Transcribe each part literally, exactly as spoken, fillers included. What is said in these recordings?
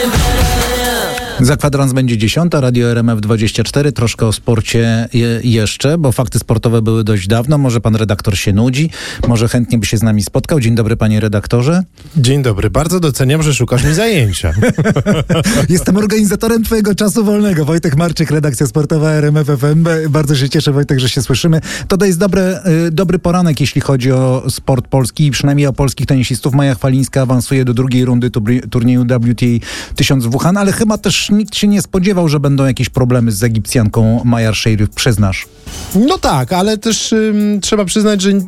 Za kwadrans będzie dziesiąta, Radio R M F dwadzieścia cztery, troszkę o sporcie je, jeszcze, bo fakty sportowe były dość dawno, może pan redaktor się nudzi, może chętnie by się z nami spotkał. Dzień dobry, panie redaktorze. Dzień dobry, bardzo doceniam, że szukasz mi zajęcia. Jestem organizatorem twojego czasu wolnego. Wojtek Marczyk, redakcja sportowa R M F F M. Bardzo się cieszę, Wojtek, że się słyszymy. To jest dobry, dobry poranek, jeśli chodzi o sport polski i przynajmniej o polskich tenisistów. Maja Chwalińska awansuje do drugiej rundy turnieju W T A tysiąc w Wuhan, ale chyba też nikt się nie spodziewał, że będą jakieś problemy z Egipcjanką Mayar Sherif, przyznasz. No tak, ale też ym, trzeba przyznać, że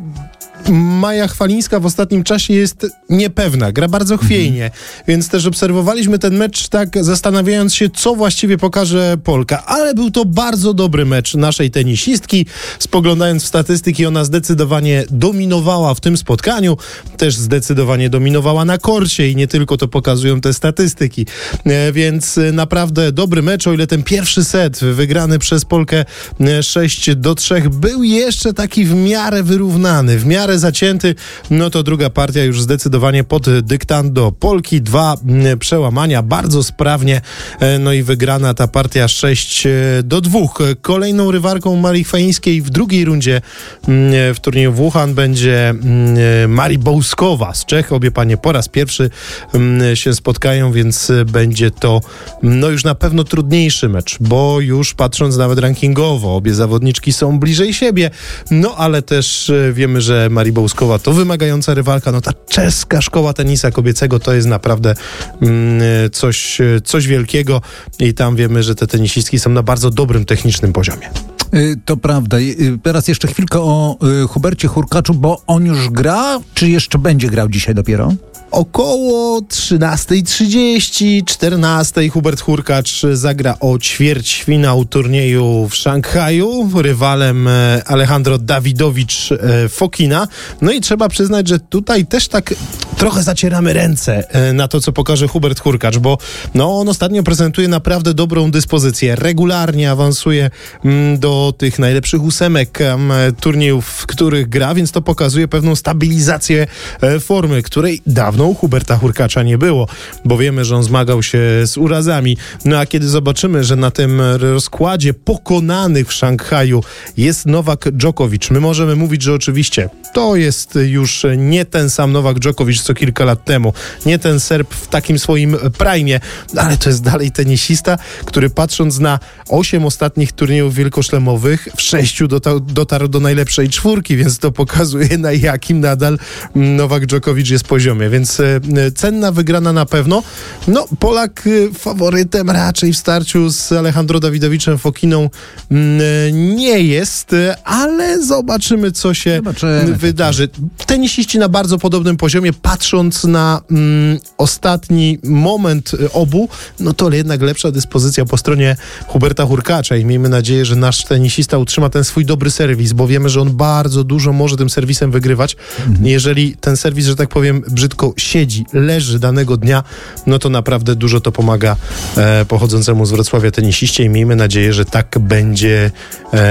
Maja Chwalińska w ostatnim czasie jest niepewna, gra bardzo chwiejnie, mhm. więc też obserwowaliśmy ten mecz tak zastanawiając się, co właściwie pokaże Polka, ale był to bardzo dobry mecz naszej tenisistki. Spoglądając w statystyki, ona zdecydowanie dominowała w tym spotkaniu, też zdecydowanie dominowała na korcie i nie tylko to pokazują te statystyki, e, więc naprawdę dobry mecz, o ile ten pierwszy set wygrany przez Polkę sześć do trzech był jeszcze taki w miarę wyrównany, w miarę zacięty, no to druga partia już zdecydowanie pod dyktando Polki. Dwa przełamania, bardzo sprawnie, no i wygrana ta partia sześć do dwóch. Kolejną rywalką Marii Chwalińskiej w drugiej rundzie w turnieju w Wuhan będzie Marii Bołskowa z Czech. Obie panie po raz pierwszy się spotkają, więc będzie to no już na pewno trudniejszy mecz, bo już patrząc nawet rankingowo, obie zawodniczki są bliżej siebie, no ale też wiemy, że Marii Bołskowa to wymagająca rywalka, no ta czeska szkoła tenisa kobiecego to jest naprawdę mm, coś, coś wielkiego i tam wiemy, że te tenisistki są na bardzo dobrym technicznym poziomie. To prawda. Teraz jeszcze chwilkę o Hubercie Hurkaczu, bo on już gra, czy jeszcze będzie grał dzisiaj dopiero? Około trzynasta trzydzieści, czternasta Hubert Hurkacz zagra o ćwierćfinał turnieju w Szanghaju, rywalem Alejandro Dawidowicz Fokina. No i trzeba przyznać, że tutaj też tak trochę zacieramy ręce na to, co pokaże Hubert Hurkacz, bo no, on ostatnio prezentuje naprawdę dobrą dyspozycję. Regularnie awansuje do tych najlepszych ósemek turniejów, w których gra, więc to pokazuje pewną stabilizację formy, której dawno u Huberta Hurkacza nie było, bo wiemy, że on zmagał się z urazami. No a kiedy zobaczymy, że na tym rozkładzie pokonanych w Szanghaju jest Nowak Dżokowicz, my możemy mówić, że oczywiście to jest już nie ten sam Nowak Dżokowicz co kilka lat temu, nie ten Serb w takim swoim prime, ale to jest dalej tenisista, który patrząc na osiem ostatnich turniejów wielkoszlemowych, w sześciu dotarł, dotarł do najlepszej czwórki, więc to pokazuje, na jakim nadal Nowak Dżokowicz jest poziomie, więc cenna wygrana na pewno. No, Polak faworytem raczej w starciu z Alejandro Dawidowiczem Fokiną nie jest, ale zobaczymy, co się zobaczymy. wydarzy. Tenisiści na bardzo podobnym poziomie, patrząc na mm, ostatni moment obu, no to jednak lepsza dyspozycja po stronie Huberta Hurkacza i miejmy nadzieję, że nasz tenisista utrzyma ten swój dobry serwis, bo wiemy, że on bardzo dużo może tym serwisem wygrywać. Mhm. Jeżeli ten serwis, że tak powiem, brzydko siedzi, leży danego dnia, no to naprawdę dużo to pomaga e, pochodzącemu z Wrocławia tenisiście i miejmy nadzieję, że tak będzie e,